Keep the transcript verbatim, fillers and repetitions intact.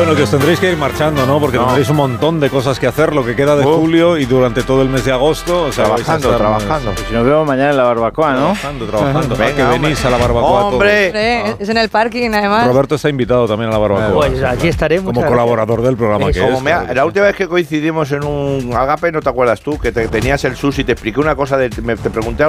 Bueno, que os tendréis que ir marchando, ¿no? Porque no. tendréis un montón de cosas que hacer, lo que queda de uh. julio y durante todo el mes de agosto. O sea, trabajando, trabajando. Pues si nos vemos mañana en la barbacoa, ¿no? Trabajando, trabajando. Venga, que venís a la barbacoa. ¡Hombre! Todos. Ah. Es en el parking, además. Roberto está invitado también a la barbacoa. Pues aquí estaremos. Como colaborador del programa que como es. Me ha, la última vez que coincidimos en un Agape, ¿no te acuerdas tú? Que te, tenías el sushi y te expliqué una cosa, de, me, te pregunté algo